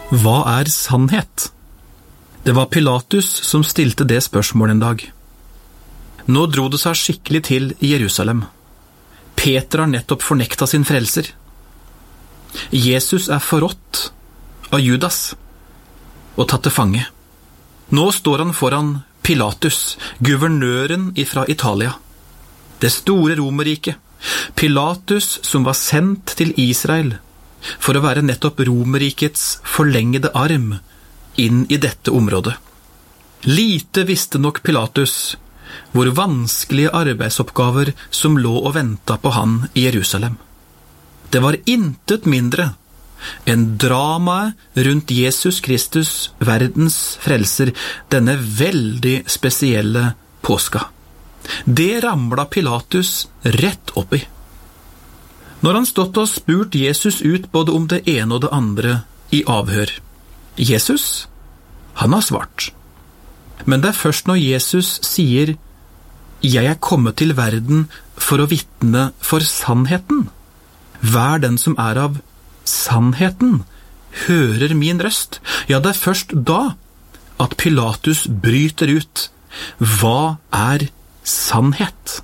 Hva er sannhet? Det var Pilatus som stilte det spørsmålet en dag. Nå dro det seg skikkelig til i Jerusalem. Peter har nettopp fornektet sin frelser. Jesus er forrådt av Judas og tatt til fange. Nå står han foran Pilatus, guvernøren fra Italia. Det store Romerriket. Pilatus som var sendt til Israel for å være nettopp Romerrikets forlengede arm inn i dette området. Lite visste nok Pilatus hvor vanskelige arbeidsoppgaver som lå og ventet på han i Jerusalem. Det var intet mindre enn dramaet rundt Jesus Kristus, verdens frelser, denne veldig spesielle påska. Det ramlet Pilatus rett opp i. Når han stått og spurt Jesus ut både om det ene og det andre i avhør. Jesus, han har svart. Men det er først når Jesus sier «Jeg er kommet til verden for å vitne for sannheten. Hver den som er av sannheten, hører min røst». Ja, det er først da at Pilatus bryter ut. Hva er sannhet?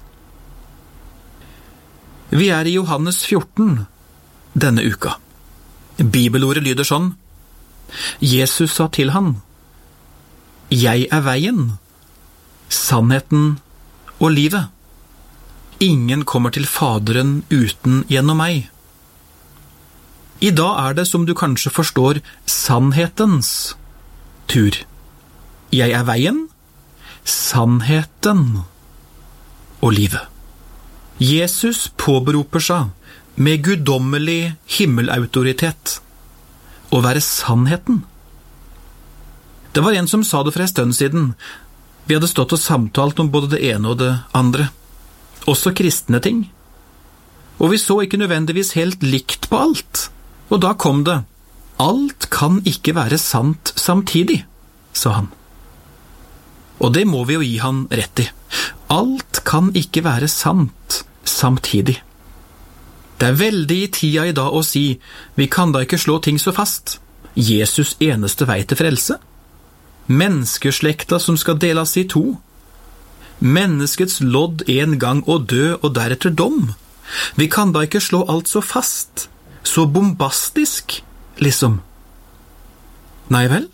Vi er i Johannes 14 denne uka. Bibelordet lyder sånn: Jesus sa til han: «Jeg er veien, sannheten og livet. Ingen kommer til Faderen uten gjennom meg.» I dag er det, som du kanskje forstår, sannhetens tur. Jeg er veien, sannheten og livet. Jesus påberoper seg med guddommelig himmelautoritet å være sannheten. Det var en som sa det for en stund siden. Vi hadde stått og samtalt om både det ene og det andre, også kristne ting. Og vi så ikke nødvendigvis helt likt på alt. Og da kom det: «Alt kan ikke være sant samtidig», sa han. Og det må vi jo gi han rett i. Alt kan ikke være sant samtidig. Det er veldig i tida i dag å si: vi kan da ikke slå ting så fast. Jesus eneste vei til frelse. Menneskeslekta som skal deles i to. Menneskets lodd en gang å dø og deretter dom. Vi kan da ikke slå alt så fast, så bombastisk, liksom. Nei vel?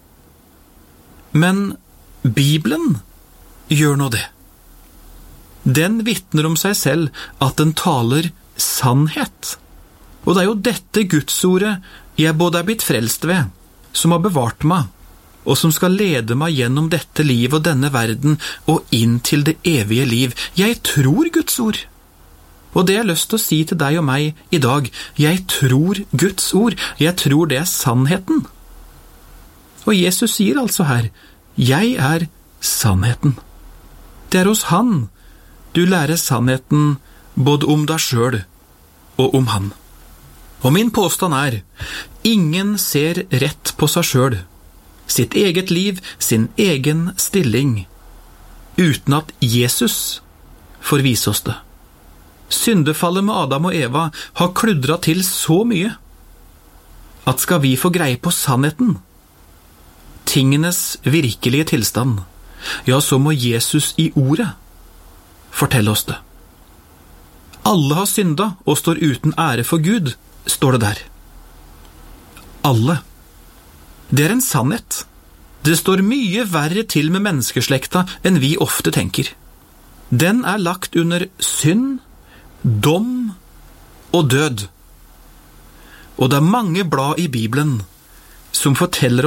Men Bibelen gjør nå det. Den vitner om seg selv at den taler sannhet. Og det er jo dette Gudsordet jeg både er blitt frelst ved, som har bevart meg, og som skal lede meg gjennom dette liv og denne verden og inn til det evige liv. Jeg tror Guds ord. Og det jeg har lyst til å si til deg og meg i dag: jeg tror Guds ord. Jeg tror det er sannheten. Og Jesus sier altså her: jeg er sannheten. Det er hos han du lærer sannheten både om deg selv og om han. Og min påstand er: ingen ser rett på seg selv, sitt eget liv, sin egen stilling, uten at Jesus får vise oss det. Syndefallet med Adam og Eva har kludret til så mye at skal vi få greie på sannheten, tingenes virkelige tilstand, ja, så må Jesus i ordet fortelle oss det. Alle har syndet og står uten ære for Gud, står det der. Alle. Det er en sannhet. Det står mye verre til med menneskeslekta enn vi ofte tenker. Den er lagt under synd, dom og død. Og det er mange blad i Bibelen som forteller